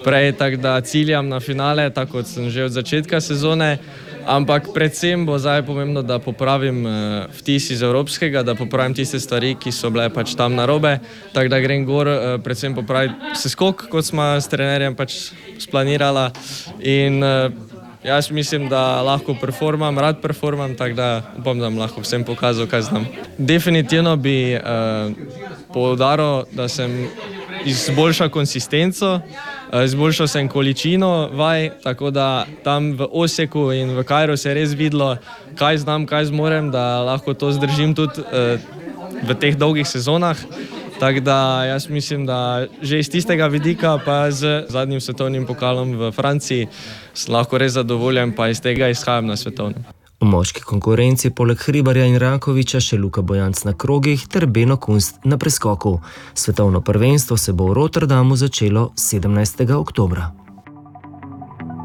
prej, tako da ciljam na finale, tako kot sem že od začetka sezone, ampak predvsem bo zdaj pomembno, da popravim vtis iz evropskega, da popravim tiste stvari, ki so bile pač tam narobe, tako da grem gor predvsem popraviti seskok, kot smo s trenerjem pač splanirala in jaz mislim, da lahko rad performam, tako da upam, da bom lahko vsem pokazal, kaj znam. Definitivno bi poudaril, da sem izboljšal konsistenco, izboljšal sem količino vaj, tako da tam v Osijeku in v Kairu se je res videlo, kaj znam, kaj zmorem, da lahko to zdržim tudi v teh dolgih sezonah. Tako da jaz mislim, da že iz tistega vidika, pa z zadnjim svetovnim pokalom v Franciji, sem lahko res zadovoljen, pa iz tega izhajam na svetovnem. V moški konkurenci poleg Hribarja in Rakoviča še Luka Bojanc na krogih ter Beno Kunst na preskoku. Svetovno prvenstvo se bo v Rotterdamu začelo 17. oktobra.